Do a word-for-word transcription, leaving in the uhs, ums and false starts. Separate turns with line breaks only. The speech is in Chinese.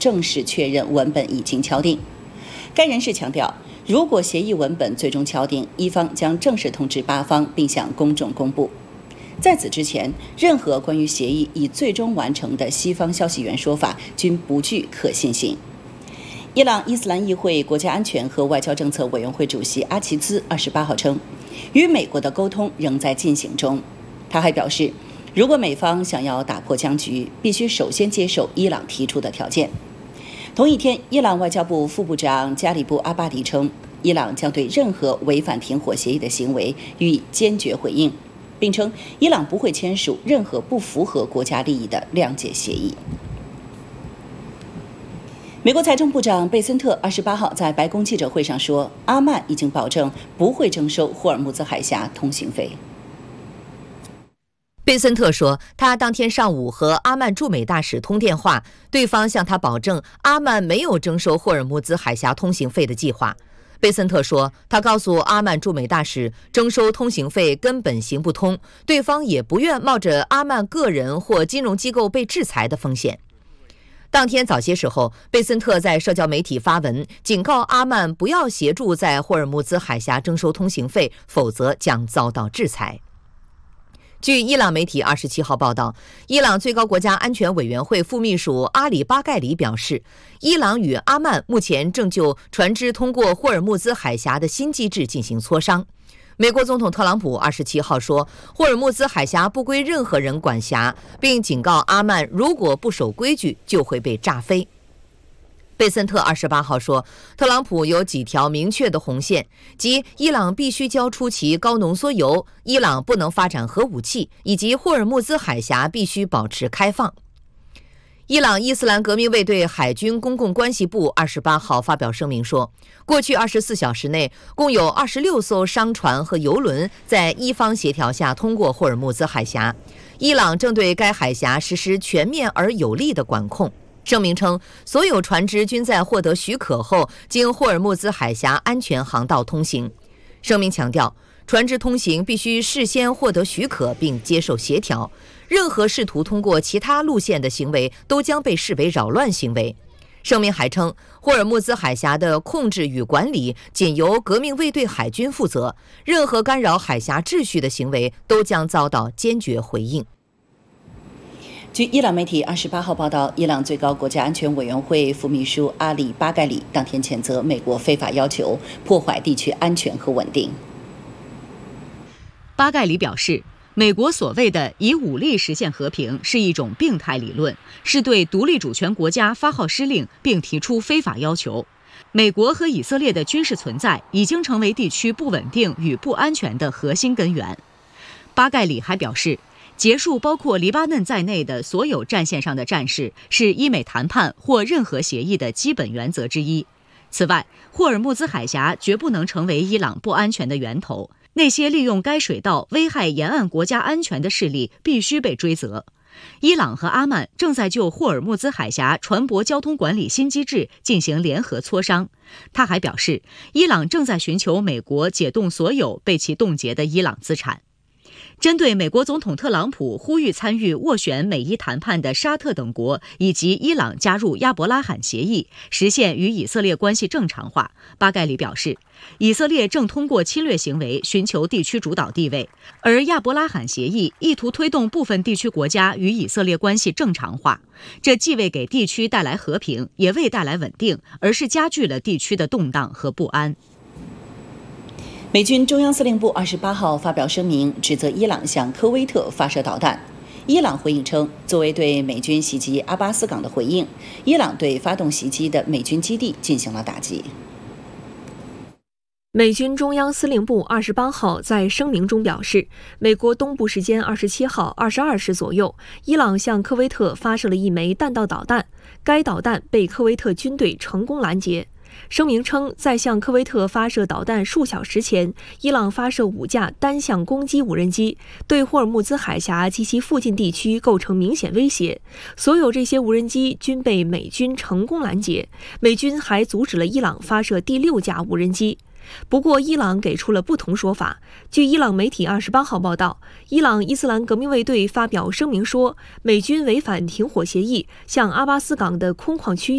正式确认文本已经敲定。该人士强调，如果协议文本最终敲定，伊方将正式通知巴方，并向公众公布。在此之前，任何关于协议已最终完成的西方消息源说法均不具可信性。伊朗伊斯兰议会国家安全和外交政策委员会主席阿齐兹二十八号称，与美国的沟通仍在进行中。他还表示，如果美方想要打破僵局，必须首先接受伊朗提出的条件。同一天，伊朗外交部副部长加里布阿巴迪称，伊朗将对任何违反停火协议的行为予以坚决回应，并称伊朗不会签署任何不符合国家利益的谅解协议。美国财政部长贝森特二十八号在白宫记者会上说，阿曼已经保证不会征收霍尔木兹海峡通行费。
贝森特说，他当天上午和阿曼驻美大使通电话，对方向他保证阿曼没有征收霍尔木兹海峡通行费的计划。贝森特说，他告诉阿曼驻美大使，征收通行费根本行不通，对方也不愿冒着阿曼个人或金融机构被制裁的风险。当天早些时候，贝森特在社交媒体发文，警告阿曼不要协助在霍尔木兹海峡征收通行费，否则将遭到制裁。据伊朗媒体二十七号报道，伊朗最高国家安全委员会副秘书阿里巴盖里表示，伊朗与阿曼目前正就船只通过霍尔木兹海峡的新机制进行磋商。美国总统特朗普二十七号说，霍尔木兹海峡不归任何人管辖，并警告阿曼，如果不守规矩，就会被炸飞。贝森特二十八号说，特朗普有几条明确的红线，即伊朗必须交出其高浓缩铀，伊朗不能发展核武器，以及霍尔木兹海峡必须保持开放。伊朗伊斯兰革命卫队海军公共关系部二十八号发表声明说，过去二十四小时内，共有二十六艘商船和油轮在伊方协调下通过霍尔木兹海峡。伊朗正对该海峡实施全面而有力的管控。声明称，所有船只均在获得许可后，经霍尔木兹海峡安全航道通行。声明强调，船只通行必须事先获得许可并接受协调，任何试图通过其他路线的行为都将被视为扰乱行为。声明还称，霍尔木兹海峡的控制与管理仅由革命卫队海军负责，任何干扰海峡秩序的行为都将遭到坚决回应。
据伊朗媒体二十八号报道，伊朗最高国家安全委员会副秘书阿里巴盖里当天谴责美国非法要求，破坏地区安全和稳定。
巴盖里表示，美国所谓的以武力实现和平是一种病态理论，是对独立主权国家发号施令并提出非法要求。美国和以色列的军事存在已经成为地区不稳定与不安全的核心根源。巴盖里还表示，结束包括黎巴嫩在内的所有战线上的战事是伊美谈判或任何协议的基本原则之一。此外，霍尔木兹海峡绝不能成为伊朗不安全的源头。那些利用该水道危害沿岸国家安全的势力必须被追责。伊朗和阿曼正在就霍尔木兹海峡船舶交通管理新机制进行联合磋商。他还表示，伊朗正在寻求美国解冻所有被其冻结的伊朗资产。针对美国总统特朗普呼吁参与斡旋美伊谈判的沙特等国以及伊朗加入亚伯拉罕协议，实现与以色列关系正常化，巴盖里表示，以色列正通过侵略行为寻求地区主导地位，而亚伯拉罕协议意图推动部分地区国家与以色列关系正常化，这既未给地区带来和平，也未带来稳定，而是加剧了地区的动荡和不安。
美军中央司令部二十八号发表声明，指责伊朗向科威特发射导弹。伊朗回应称，作为对美军袭击阿巴斯港的回应，伊朗对发动袭击的美军基地进行了打击。
美军中央司令部二十八号在声明中表示，美国东部时间二十七号二十二时左右，伊朗向科威特发射了一枚弹道导弹，该导弹被科威特军队成功拦截。声明称，在向科威特发射导弹数小时前，伊朗发射五架单向攻击无人机，对霍尔木兹海峡及其附近地区构成明显威胁。所有这些无人机均被美军成功拦截，美军还阻止了伊朗发射第六架无人机。不过，伊朗给出了不同说法。据伊朗媒体二十八号报道，伊朗伊斯兰革命卫队发表声明说，美军违反停火协议，向阿巴斯港的空旷区域